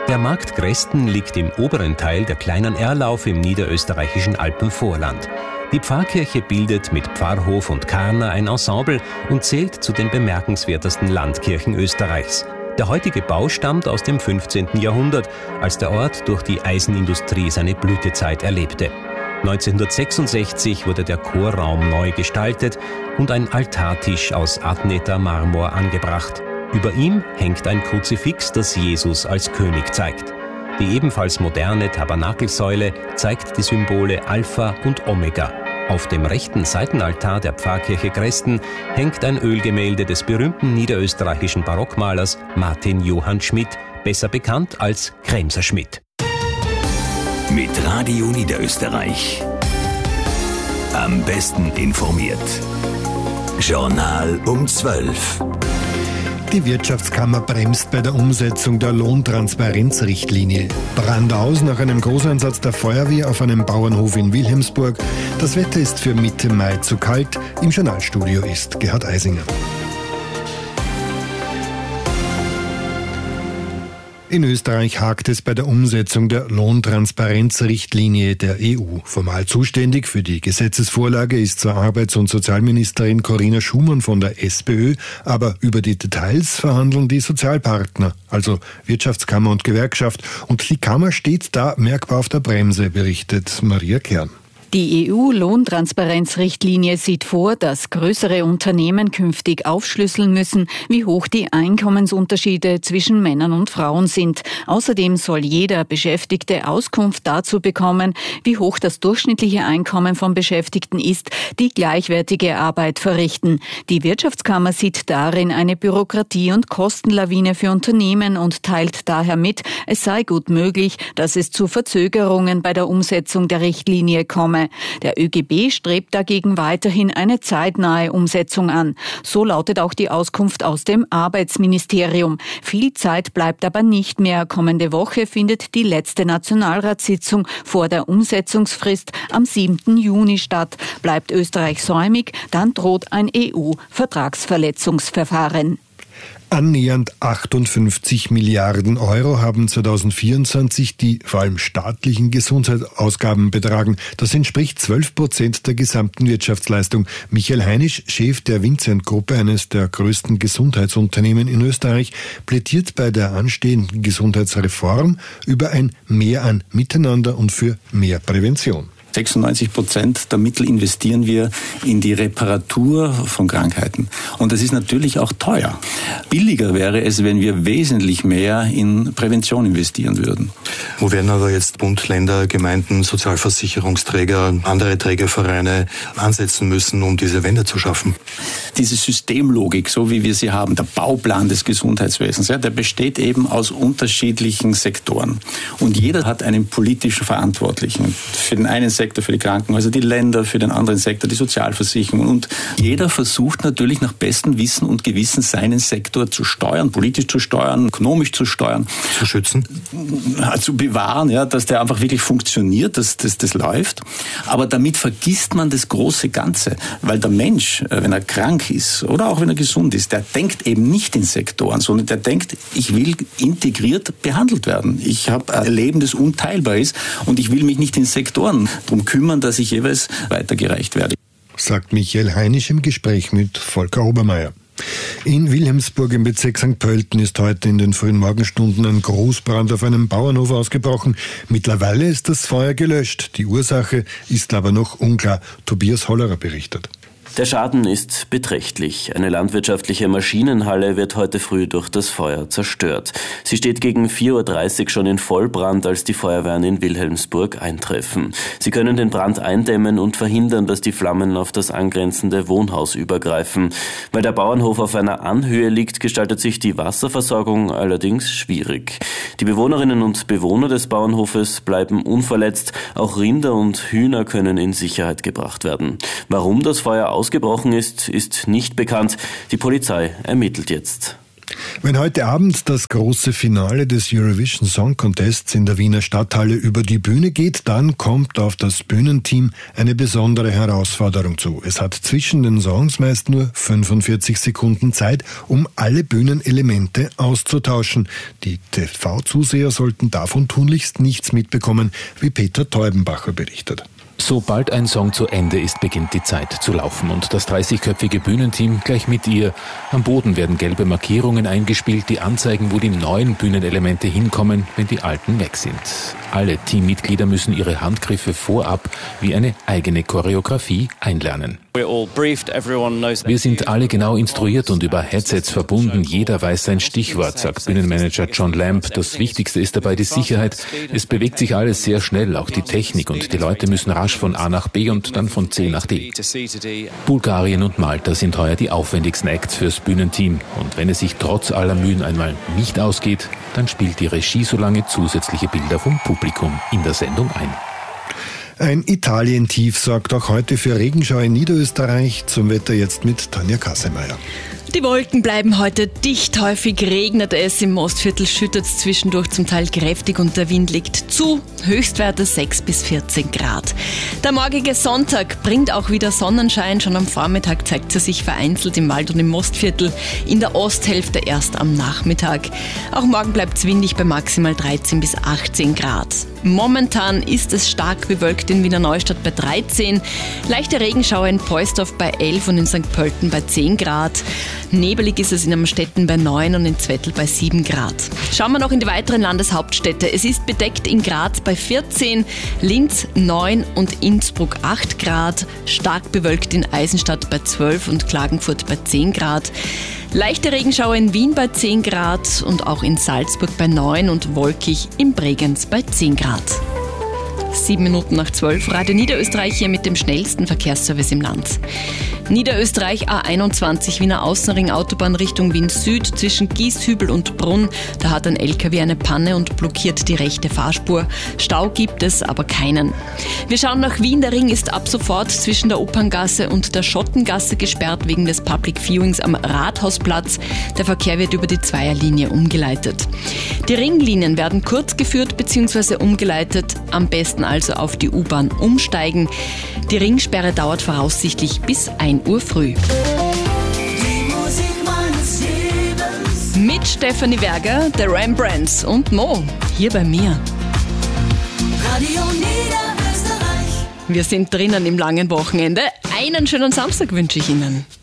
Der Markt Gresten liegt im oberen Teil der kleinen Erlauf im niederösterreichischen Alpenvorland. Die Pfarrkirche bildet mit Pfarrhof und Karner ein Ensemble und zählt zu den bemerkenswertesten Landkirchen Österreichs. Der heutige Bau stammt aus dem 15. Jahrhundert, als der Ort durch die Eisenindustrie seine Blütezeit erlebte. 1966 wurde der Chorraum neu gestaltet und ein Altartisch aus Adneter Marmor angebracht. Über ihm hängt ein Kruzifix, das Jesus als König zeigt. Die ebenfalls moderne Tabernakelsäule zeigt die Symbole Alpha und Omega. Auf dem rechten Seitenaltar der Pfarrkirche Gresten hängt ein Ölgemälde des berühmten niederösterreichischen Barockmalers Martin Johann Schmidt, besser bekannt als Kremser Schmidt. Mit Radio Niederösterreich. Am besten informiert. Journal um 12. Die Wirtschaftskammer bremst bei der Umsetzung der Lohntransparenzrichtlinie. Brand aus nach einem Großeinsatz der Feuerwehr auf einem Bauernhof in Wilhelmsburg. Das Wetter ist für Mitte Mai zu kalt. Im Journalstudio ist Gerhard Eisinger. In Österreich hakt es bei der Umsetzung der Lohntransparenzrichtlinie der EU. Formal zuständig für die Gesetzesvorlage ist zwar Arbeits- und Sozialministerin Corinna Schumann von der SPÖ, aber über die Details verhandeln die Sozialpartner, also Wirtschaftskammer und Gewerkschaft. Und die Kammer steht da merkbar auf der Bremse, berichtet Maria Kern. Die EU-Lohntransparenzrichtlinie sieht vor, dass größere Unternehmen künftig aufschlüsseln müssen, wie hoch die Einkommensunterschiede zwischen Männern und Frauen sind. Außerdem soll jeder Beschäftigte Auskunft dazu bekommen, wie hoch das durchschnittliche Einkommen von Beschäftigten ist, die gleichwertige Arbeit verrichten. Die Wirtschaftskammer sieht darin eine Bürokratie- und Kostenlawine für Unternehmen und teilt daher mit, es sei gut möglich, dass es zu Verzögerungen bei der Umsetzung der Richtlinie komme. Der ÖGB strebt dagegen weiterhin eine zeitnahe Umsetzung an. So lautet auch die Auskunft aus dem Arbeitsministerium. Viel Zeit bleibt aber nicht mehr. Kommende Woche findet die letzte Nationalratssitzung vor der Umsetzungsfrist am 7. Juni statt. Bleibt Österreich säumig, dann droht ein EU-Vertragsverletzungsverfahren. Annähernd 58 Milliarden Euro haben 2024 die vor allem staatlichen Gesundheitsausgaben betragen. Das entspricht 12% der gesamten Wirtschaftsleistung. Michael Heinisch, Chef der Vincent-Gruppe, eines der größten Gesundheitsunternehmen in Österreich, plädiert bei der anstehenden Gesundheitsreform über ein Mehr an Miteinander und für mehr Prävention. 96% der Mittel investieren wir in die Reparatur von Krankheiten. Und das ist natürlich auch teuer. Billiger wäre es, wenn wir wesentlich mehr in Prävention investieren würden. Wo werden aber jetzt Bund, Länder, Gemeinden, Sozialversicherungsträger, andere Trägervereine ansetzen müssen, um diese Wende zu schaffen? Diese Systemlogik, so wie wir sie haben, der Bauplan des Gesundheitswesens, der besteht eben aus unterschiedlichen Sektoren. Und jeder hat einen politischen Verantwortlichen. Für den einen Sektor für die Krankenhäuser, die Länder, für den anderen Sektor die Sozialversicherung. Und jeder versucht natürlich nach bestem Wissen und Gewissen seinen Sektor zu steuern, politisch zu steuern, ökonomisch zu steuern. Zu schützen? Zu bewahren, dass der einfach wirklich funktioniert, dass das läuft. Aber damit vergisst man das große Ganze. Weil der Mensch, wenn er krank ist oder auch wenn er gesund ist, der denkt eben nicht in Sektoren, sondern der denkt, ich will integriert behandelt werden. Ich habe ein Leben, das unteilbar ist und ich will mich nicht in Sektoren darum kümmern, dass ich jeweils weitergereicht werde. Sagt Michael Heinisch im Gespräch mit Volker Obermeier. In Wilhelmsburg im Bezirk St. Pölten ist heute in den frühen Morgenstunden ein Großbrand auf einem Bauernhof ausgebrochen. Mittlerweile ist das Feuer gelöscht. Die Ursache ist aber noch unklar. Tobias Hollerer berichtet. Der Schaden ist beträchtlich. Eine landwirtschaftliche Maschinenhalle wird heute früh durch das Feuer zerstört. Sie steht gegen 4:30 Uhr schon in Vollbrand, als die Feuerwehren in Wilhelmsburg eintreffen. Sie können den Brand eindämmen und verhindern, dass die Flammen auf das angrenzende Wohnhaus übergreifen. Weil der Bauernhof auf einer Anhöhe liegt, gestaltet sich die Wasserversorgung allerdings schwierig. Die Bewohnerinnen und Bewohner des Bauernhofes bleiben unverletzt. Auch Rinder und Hühner können in Sicherheit gebracht werden. Warum das Feuer ausgebrochen ist, ist nicht bekannt. Die Polizei ermittelt jetzt. Wenn heute Abend das große Finale des Eurovision Song Contests in der Wiener Stadthalle über die Bühne geht, dann kommt auf das Bühnenteam eine besondere Herausforderung zu. Es hat zwischen den Songs meist nur 45 Sekunden Zeit, um alle Bühnenelemente auszutauschen. Die TV-Zuseher sollten davon tunlichst nichts mitbekommen, wie Peter Teubenbacher berichtet. Sobald ein Song zu Ende ist, beginnt die Zeit zu laufen und das 30-köpfige Bühnenteam gleich mit ihr. Am Boden werden gelbe Markierungen eingespielt, die anzeigen, wo die neuen Bühnenelemente hinkommen, wenn die alten weg sind. Alle Teammitglieder müssen ihre Handgriffe vorab wie eine eigene Choreografie einlernen. Wir sind alle genau instruiert und über Headsets verbunden. Jeder weiß sein Stichwort, sagt Bühnenmanager John Lamb. Das Wichtigste ist dabei die Sicherheit. Es bewegt sich alles sehr schnell, auch die Technik, und die Leute müssen rasch von A nach B und dann von C nach D. Bulgarien und Malta sind heuer die aufwendigsten Acts fürs Bühnenteam. Und wenn es sich trotz aller Mühen einmal nicht ausgeht, dann spielt die Regie so lange zusätzliche Bilder vom Publikum in der Sendung ein. Ein Italien-Tief sorgt auch heute für Regenschau in Niederösterreich. Zum Wetter jetzt mit Tanja Kassemeyer. Die Wolken bleiben heute dicht, häufig regnet es, im Mostviertel schüttet es zwischendurch zum Teil kräftig und der Wind legt zu, Höchstwerte 6 bis 14 Grad. Der morgige Sonntag bringt auch wieder Sonnenschein, schon am Vormittag zeigt er sich vereinzelt im Wald und im Mostviertel, in der Osthälfte erst am Nachmittag. Auch morgen bleibt es windig bei maximal 13 bis 18 Grad. Momentan ist es stark bewölkt in Wiener Neustadt bei 13, leichte Regenschauer in Poisdorf bei 11 und in St. Pölten bei 10 Grad. Nebelig ist es in Amstetten bei 9 und in Zwettl bei 7 Grad. Schauen wir noch in die weiteren Landeshauptstädte. Es ist bedeckt in Graz bei 14, Linz 9 und Innsbruck 8 Grad, stark bewölkt in Eisenstadt bei 12 und Klagenfurt bei 10 Grad. Leichte Regenschauer in Wien bei 10 Grad und auch in Salzburg bei 9 und wolkig in Bregenz bei 10 Grad. 7 Minuten nach 12, Radio Niederösterreich hier mit dem schnellsten Verkehrsservice im Land. Niederösterreich A21 Wiener Außenring Autobahn Richtung Wien Süd zwischen Gieshübel und Brunn. Da hat ein LKW eine Panne und blockiert die rechte Fahrspur. Stau gibt es aber keinen. Wir schauen nach Wien. Der Ring ist ab sofort zwischen der Operngasse und der Schottengasse gesperrt wegen des Public Viewings am Rathausplatz. Der Verkehr wird über die Zweierlinie umgeleitet. Die Ringlinien werden kurz geführt bzw. umgeleitet. Am besten also auf die U-Bahn umsteigen. Die Ringsperre dauert voraussichtlich bis 1 Uhr früh. Mit Stefanie Werger, der Rembrandts und Mo, hier bei mir. Radio Niederösterreich. Wir sind drinnen im langen Wochenende. Einen schönen Samstag wünsche ich Ihnen.